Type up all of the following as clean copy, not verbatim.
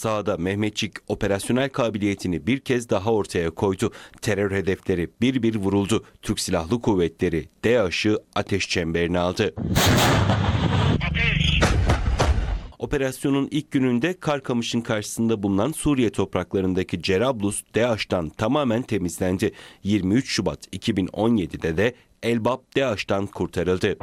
Sahada Mehmetçik operasyonel kabiliyetini bir kez daha ortaya koydu. Terör hedefleri bir bir vuruldu. Türk Silahlı Kuvvetleri DAEŞ'ı ateş çemberine aldı. Operasyonun ilk gününde Karkamış'ın karşısında bulunan Suriye topraklarındaki Cerablus DAEŞ'tan tamamen temizlendi. 23 Şubat 2017'de de Elbap DAEŞ'tan kurtarıldı.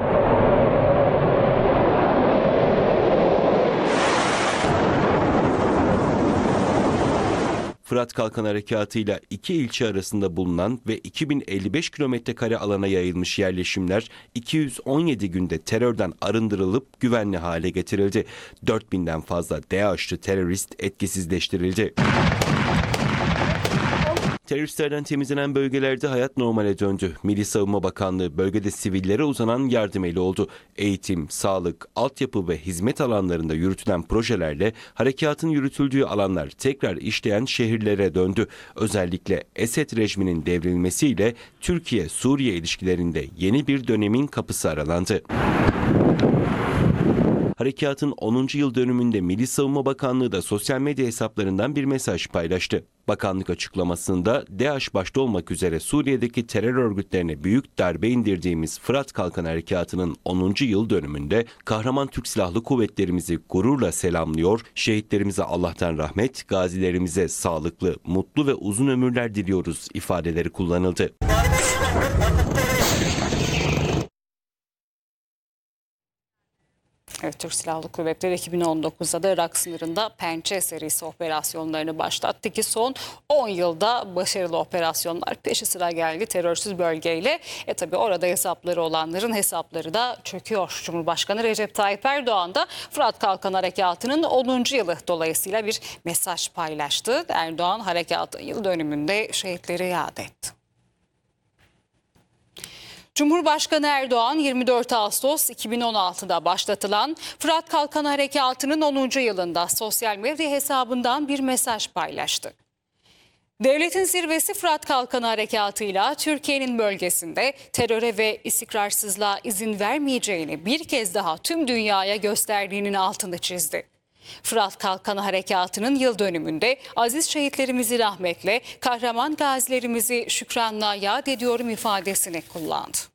Fırat Kalkan Harekatı'yla iki ilçe arasında bulunan ve 2055 kilometrekare alana yayılmış yerleşimler 217 günde terörden arındırılıp güvenli hale getirildi. 4000'den fazla DAEŞ'li terörist etkisizleştirildi. Teröristlerden temizlenen bölgelerde hayat normale döndü. Milli Savunma Bakanlığı bölgede sivillere uzanan yardım eli oldu. Eğitim, sağlık, altyapı ve hizmet alanlarında yürütülen projelerle harekatın yürütüldüğü alanlar tekrar işleyen şehirlere döndü. Özellikle Esed rejiminin devrilmesiyle Türkiye-Suriye ilişkilerinde yeni bir dönemin kapısı aralandı. Harekatın 10. yıl dönümünde Milli Savunma Bakanlığı da sosyal medya hesaplarından bir mesaj paylaştı. Bakanlık açıklamasında DAEŞ başta olmak üzere Suriye'deki terör örgütlerine büyük darbe indirdiğimiz Fırat Kalkan Harekatı'nın 10. yıl dönümünde kahraman Türk Silahlı Kuvvetlerimizi gururla selamlıyor, şehitlerimize Allah'tan rahmet, gazilerimize sağlıklı, mutlu ve uzun ömürler diliyoruz ifadeleri kullanıldı. Evet, Türk Silahlı Kuvvetleri 2019'da da Irak sınırında Pençe serisi operasyonlarını başlattı ki son 10 yılda başarılı operasyonlar peşi sıra geldi terörsüz bölgeyle. Tabii orada hesapları olanların hesapları da çöküyor. Cumhurbaşkanı Recep Tayyip Erdoğan da Fırat Kalkan Harekatı'nın 10. yılı dolayısıyla bir mesaj paylaştı. Erdoğan harekatın yıl dönümünde şehitleri yad etti. Cumhurbaşkanı Erdoğan 24 Ağustos 2016'da başlatılan Fırat Kalkan Harekatı'nın 10. yılında sosyal medya hesabından bir mesaj paylaştı. Devletin zirvesi Fırat Kalkan Harekatı'yla Türkiye'nin bölgesinde teröre ve istikrarsızlığa izin vermeyeceğini bir kez daha tüm dünyaya gösterdiğinin altını çizdi. Fırat Kalkan Harekatı'nın yıl dönümünde aziz şehitlerimizi rahmetle, kahraman gazilerimizi şükranla yad ediyorum ifadesini kullandı.